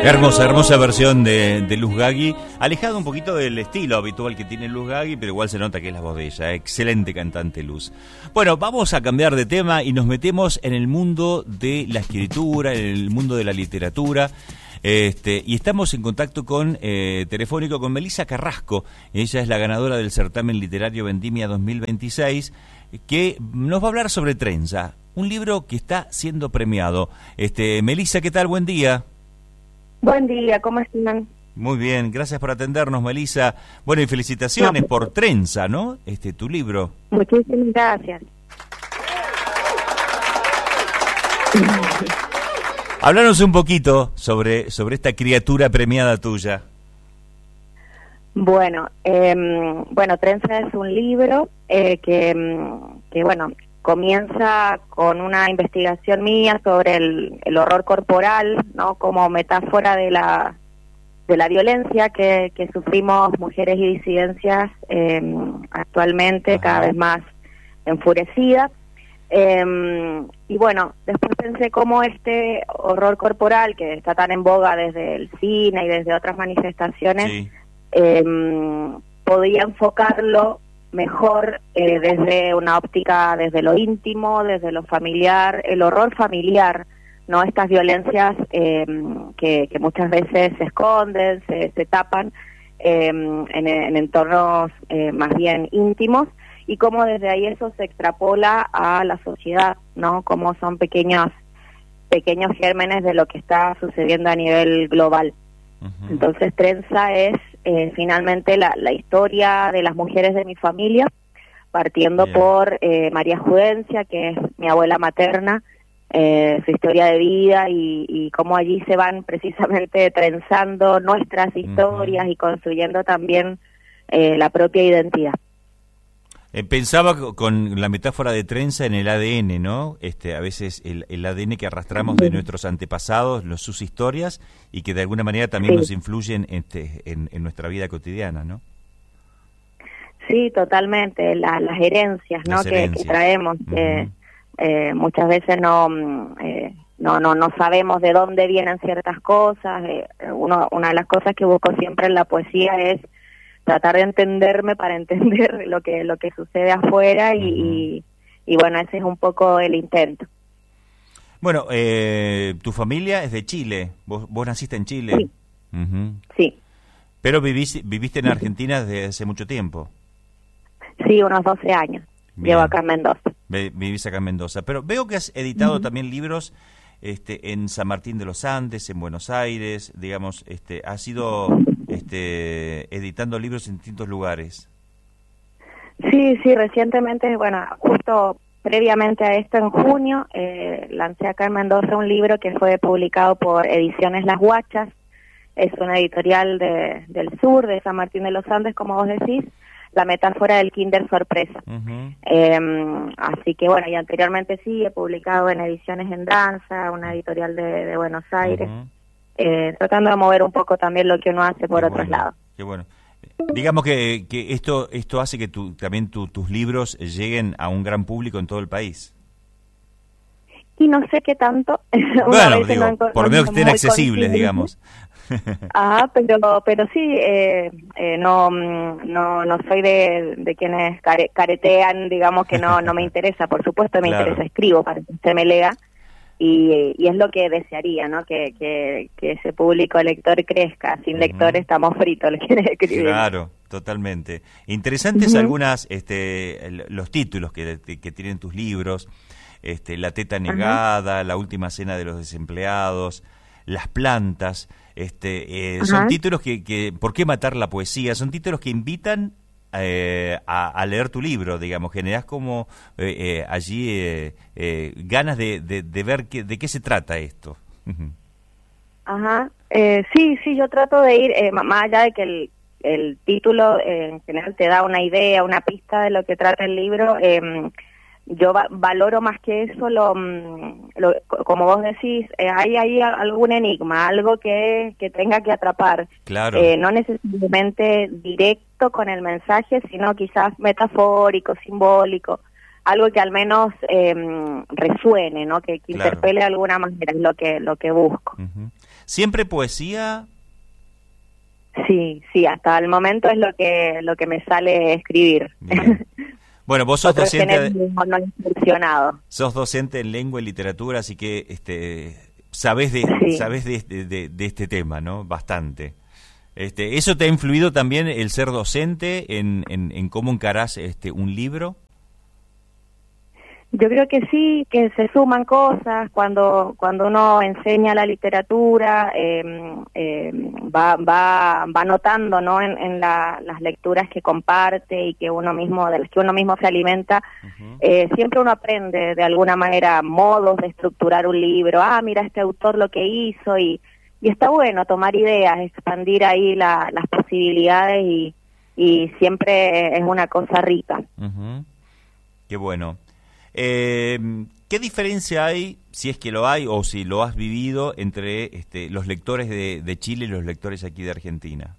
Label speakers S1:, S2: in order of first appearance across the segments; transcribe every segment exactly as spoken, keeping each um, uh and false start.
S1: Hermosa, hermosa versión de, de Luz Gaggi, alejado un poquito del estilo habitual que tiene Luz Gaggi, pero igual se nota que es la voz de ella. Excelente cantante, Luz. Bueno, vamos a cambiar de tema y nos metemos en el mundo de la escritura, en el mundo de la literatura. Este, y estamos en contacto con eh, telefónico con Melissa Carrasco. Ella es la ganadora del certamen literario Vendimia dos mil veintiséis, que nos va a hablar sobre Trenza, un libro que está siendo premiado. Este, Melissa, ¿qué tal? Buen día.
S2: Buen día, ¿cómo están?
S1: Muy bien, gracias por atendernos, Melissa. Bueno, y felicitaciones no. por Trenza, ¿no? Este, tu libro.
S2: Muchísimas gracias.
S1: Háblanos un poquito sobre, sobre esta criatura premiada tuya.
S2: Bueno, eh, bueno, Trenza es un libro eh, que, que, bueno, comienza con una investigación mía sobre el, el horror corporal, ¿no? Como metáfora de la de la violencia que, que sufrimos mujeres y disidencias eh, actualmente, Ajá. cada vez más enfurecidas. Eh, y bueno, después pensé cómo este horror corporal que está tan en boga desde el cine y desde otras manifestaciones, sí. eh, podía enfocarlo mejor eh, desde una óptica, desde lo íntimo, desde lo familiar, el horror familiar, no estas violencias eh, que, que muchas veces se esconden, se, se tapan eh, en, en entornos eh, más bien íntimos, y cómo desde ahí eso se extrapola a la sociedad, ¿no? Como son pequeños pequeños gérmenes de lo que está sucediendo a nivel global. Uh-huh. Entonces Trenza es eh, finalmente la, la historia de las mujeres de mi familia, partiendo Bien. por eh, María Judencia, que es mi abuela materna, eh, su historia de vida y, y cómo allí se van precisamente trenzando nuestras historias uh-huh. y construyendo también eh, la propia identidad.
S1: Eh, pensaba con la metáfora de Trenza en el A D N, ¿no? Este, a veces el, el A D N que arrastramos de nuestros antepasados, los, sus historias, y que de alguna manera también sí. nos influyen este, en, en nuestra vida cotidiana, ¿no?
S2: Sí, totalmente, la, las herencias, ¿no? Las herencias. Que, que traemos, uh-huh. que eh, muchas veces no, eh, no, no, no sabemos de dónde vienen ciertas cosas. Eh, uno, una de las cosas que busco siempre en la poesía es tratar de entenderme para entender lo que lo que sucede afuera y, uh-huh. y, y bueno, ese es un poco el intento.
S1: Bueno, eh, tu familia es de Chile, vos, vos naciste en Chile.
S2: Sí.
S1: Uh-huh.
S2: Sí.
S1: Pero vivís, viviste en Argentina desde hace mucho tiempo.
S2: Sí, unos doce años. Bien. Llevo acá en Mendoza.
S1: Vivís acá en Mendoza. Pero veo que has editado uh-huh. también libros este, en San Martín de los Andes, en Buenos Aires, digamos, este, has ido este, editando libros en distintos lugares.
S2: Sí, sí, recientemente, bueno, justo previamente a esto, en junio, eh, lancé acá en Mendoza un libro que fue publicado por Ediciones Las Guachas. Es una editorial de, del sur, de San Martín de los Andes, como vos decís, la metáfora del Kinder Sorpresa. Uh-huh. Eh, así que bueno, y anteriormente sí, he publicado en Ediciones en Danza, una editorial de, de Buenos Aires, uh-huh. eh, tratando de mover un poco también lo que uno hace por Qué otros
S1: bueno.
S2: lados.
S1: Qué bueno. Digamos que, que esto esto hace que tu, también tu, tus libros lleguen a un gran público en todo el país.
S2: Y no sé qué tanto.
S1: Bueno, digo, no, por lo menos que estén accesibles, digamos.
S2: Ah, pero pero sí, eh, eh, no no no soy de, de quienes care, caretean, digamos que no no me interesa, por supuesto me claro. interesa, escribo para que usted me lea y, y es lo que desearía, ¿no? Que, que, que ese público lector crezca, sin uh-huh. lector estamos fritos, le quieren escribir.
S1: Claro, totalmente. Interesantes uh-huh. algunas, este, los títulos que, que tienen tus libros, este, La teta negada, uh-huh. La última cena de los desempleados, Las plantas. Este, eh, son títulos que, que, ¿por qué matar la poesía? Son títulos que invitan eh, a, a leer tu libro, digamos, generás como eh, eh, allí eh, eh, ganas de, de, de ver que, de qué se trata esto.
S2: Ajá, eh, sí, sí, yo trato de ir, eh, más allá de que el, el título eh, en general te da una idea, una pista de lo que trata el libro, eh, yo va, valoro más que eso, lo, lo como vos decís, eh, hay ahí algún enigma, algo que, que tenga que atrapar.
S1: Claro.
S2: Eh, no necesariamente directo con el mensaje, sino quizás metafórico, simbólico, algo que al menos eh, resuene, ¿no? Que, que
S1: claro.
S2: interpele de alguna manera, es lo que, lo que busco.
S1: Uh-huh. ¿Siempre poesía?
S2: Sí, sí, hasta el momento es lo que lo que me sale escribir.
S1: Bien. Bueno, vos sos
S2: Otros
S1: docente,
S2: géneros no incursionado.
S1: sos docente en lengua y literatura, así que este, sabés de,
S2: Sí.
S1: sabés de, de, de, de este tema, ¿no? Bastante. Este, ¿eso te ha influido también el ser docente en, en, en cómo encarás este, un libro?
S2: Yo creo que sí, que se suman cosas cuando cuando uno enseña la literatura, eh, eh, va va va notando, ¿no? En, en la, las lecturas que comparte y que uno mismo de las que uno mismo se alimenta, uh-huh. eh, siempre uno aprende de alguna manera modos de estructurar un libro. Ah, mira este autor lo que hizo y y está bueno tomar ideas, expandir ahí la, las posibilidades y y siempre es una cosa rica.
S1: Uh-huh. Qué bueno. Eh, ¿Qué diferencia hay, si es que lo hay o si lo has vivido, entre este, los lectores de, de Chile y los lectores aquí de Argentina?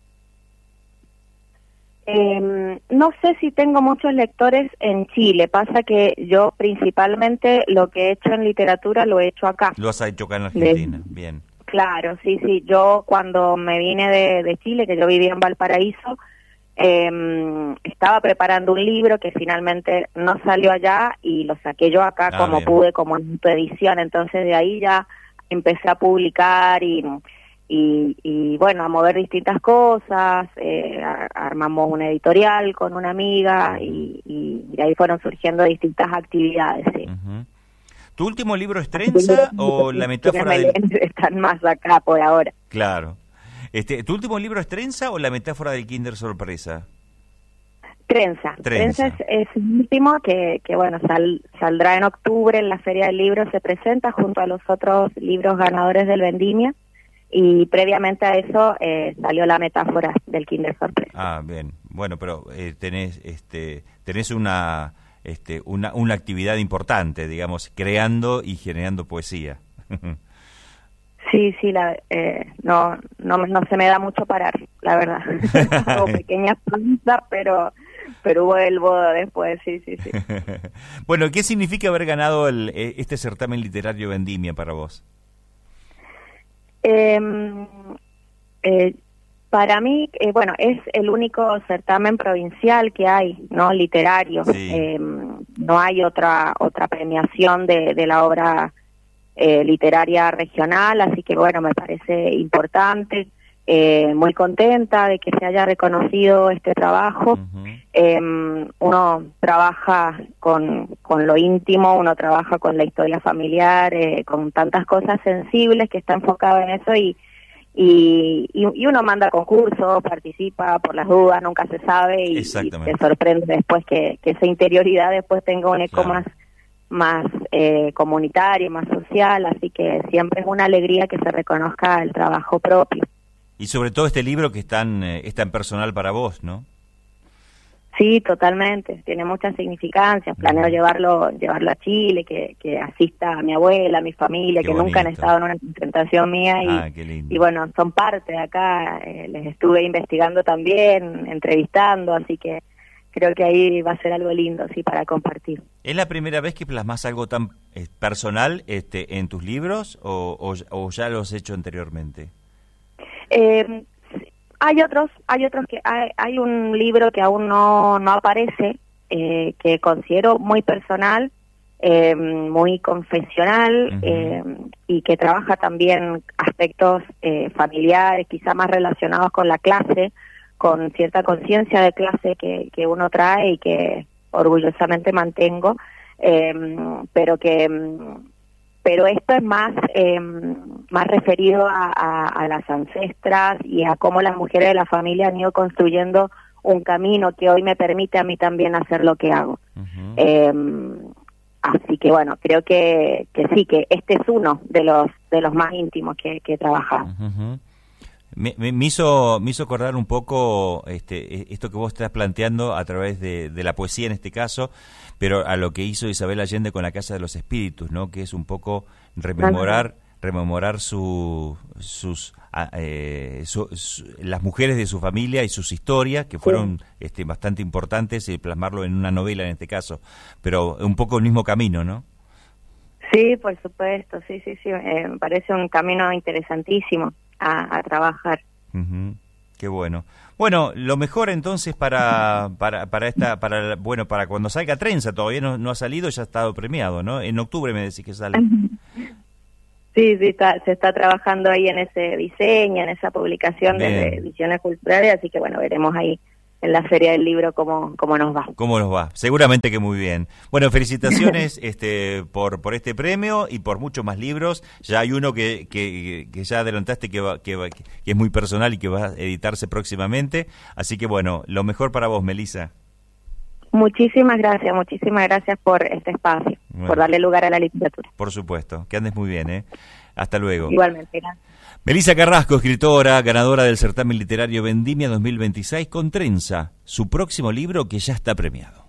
S2: Eh, no sé si tengo muchos lectores en Chile. Pasa que yo principalmente lo que he hecho en literatura lo he hecho acá.
S1: Lo has hecho acá en Argentina,
S2: de,
S1: bien.
S2: Claro, sí, sí. Yo cuando me vine de, de Chile, que yo vivía en Valparaíso, Eh, estaba preparando un libro que finalmente no salió allá y lo saqué yo acá ah, como bien. pude, como en tu edición. Entonces de ahí ya empecé a publicar y, y, y bueno, a mover distintas cosas. Eh, armamos una editorial con una amiga y, y de ahí fueron surgiendo distintas actividades. ¿Sí?
S1: Uh-huh. ¿Tu último libro es Trenza o La metáfora del...?
S2: Están más acá por ahora.
S1: Claro. Este, ¿Tu último libro es Trenza o La metáfora del Kinder Sorpresa?
S2: Trenza. Trenza, Trenza es, es el último que, que bueno, sal, saldrá en octubre en la Feria del Libro, se presenta junto a los otros libros ganadores del Vendimia y previamente a eso eh, salió La metáfora del Kinder Sorpresa.
S1: Ah, bien. Bueno, pero eh, tenés, este, tenés una, este, una, una actividad importante, digamos, creando y generando poesía.
S2: Sí, sí, la, eh, no, no, no se me da mucho parar, la verdad. Hago pequeñas plantas, pero, pero vuelvo después, sí, sí, sí.
S1: Bueno, ¿qué significa haber ganado el, este certamen literario Vendimia para vos?
S2: Eh, eh, para mí, eh, bueno, es el único certamen provincial que hay, ¿no? Literario. Sí. Eh, no hay otra otra premiación de, de la obra Eh, literaria regional, así que bueno, me parece importante, eh, muy contenta de que se haya reconocido este trabajo. Uh-huh. eh, uno trabaja con, con lo íntimo, uno trabaja con la historia familiar, eh, con tantas cosas sensibles que está enfocado en eso y, y, y uno manda concursos, participa por las dudas, nunca se sabe y, y se sorprende después que, que esa interioridad después tenga un eco claro. más más eh, comunitario, más social, así que siempre es una alegría que se reconozca el trabajo propio.
S1: Y sobre todo este libro que es tan, eh, es tan personal para vos, ¿no?
S2: Sí, totalmente, tiene mucha significancia, planeo uh-huh. llevarlo llevarlo a Chile, que, que asista a mi abuela, a mi familia, qué que bonito. Nunca han estado en una presentación mía y,
S1: ah, qué lindo.
S2: y bueno, son parte de acá, eh, les estuve investigando también, entrevistando, así que creo que ahí va a ser algo lindo, sí, para compartir.
S1: ¿Es la primera vez que plasmas algo tan eh, personal este, en tus libros o, o, o ya lo has hecho anteriormente?
S2: Eh, hay otros, hay otros que hay, hay un libro que aún no, no aparece, eh, que considero muy personal, eh, muy confesional uh-huh. eh, y que trabaja también aspectos eh, familiares, quizá más relacionados con la clase, con cierta conciencia de clase que, que uno trae y que orgullosamente mantengo, eh, pero que pero esto es más eh, más referido a, a, a las ancestras y a cómo las mujeres de la familia han ido construyendo un camino que hoy me permite a mí también hacer lo que hago. Uh-huh. Eh, así que bueno, creo que, que sí, que este es uno de los de los más íntimos que, que he trabajado.
S1: Uh-huh. Me, me, me hizo me hizo acordar un poco este esto que vos estás planteando a través de, de la poesía en este caso, pero a lo que hizo Isabel Allende con La Casa de los Espíritus, ¿no? Que es un poco rememorar rememorar su, sus eh, su, su, las mujeres de su familia y sus historias que fueron sí. este bastante importantes y plasmarlo en una novela en este caso, pero un poco el mismo camino, ¿no?
S2: Sí, por supuesto, sí, sí, sí, eh, me parece un camino interesantísimo a, a trabajar.
S1: Uh-huh. Qué bueno. Bueno, lo mejor entonces para para para esta para bueno para cuando salga Trenza, todavía no, no ha salido, ya ha estado premiado, ¿no? En octubre me decís que sale.
S2: Sí, sí, está, se está trabajando ahí en ese diseño, en esa publicación de Visiones Culturales, así que bueno, veremos ahí en la Feria del Libro cómo, cómo nos va.
S1: ¿Cómo nos va? Seguramente que muy bien. Bueno, felicitaciones este por por este premio y por muchos más libros. Ya hay uno que que, que ya adelantaste que, va, que, va, que es muy personal y que va a editarse próximamente. Así que bueno, lo mejor para vos, Melissa.
S2: Muchísimas gracias, muchísimas gracias por este espacio, bueno, por darle lugar a la literatura.
S1: Por supuesto, que andes muy bien, ¿eh? Hasta luego.
S2: Igualmente, gracias.
S1: Melissa Carrasco, escritora, ganadora del certamen literario Vendimia dos mil veintiséis con Trenza, su próximo libro que ya está premiado.